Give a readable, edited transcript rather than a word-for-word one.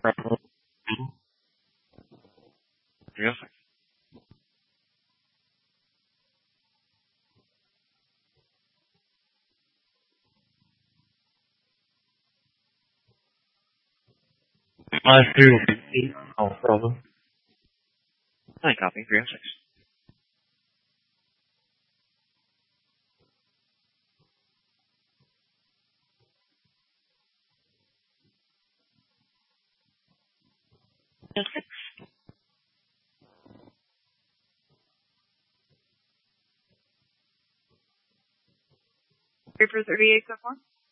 Yes. 5-3 no problem. Hi, copy 306. Yes. Paper 38 so far?